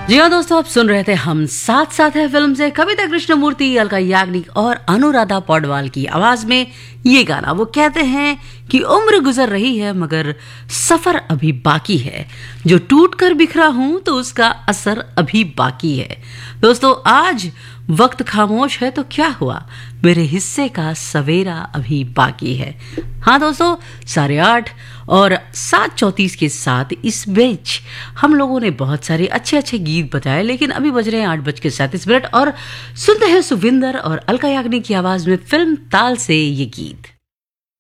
जी हाँ दोस्तों, आप सुन रहे थे हम साथ साथ है फिल्म से कविता कृष्णमूर्ति, अलका याग्निक और अनुराधा पौडवाल की आवाज में ये गाना। वो कहते हैं कि उम्र गुजर रही है मगर सफर अभी बाकी है, जो टूट कर बिखरा हूं तो उसका असर अभी बाकी है। दोस्तों, आज वक्त खामोश है तो क्या हुआ, मेरे हिस्से का सवेरा अभी बाकी है। हाँ दोस्तों, 8:30 और 7:34 के साथ इस बीच हम लोगों ने बहुत सारे अच्छे अच्छे गीत बताए, लेकिन अभी बज रहे हैं 8:37 और सुनते हैं सुविंदर और अलका याग्निक की आवाज में फिल्म ताल से ये गीत।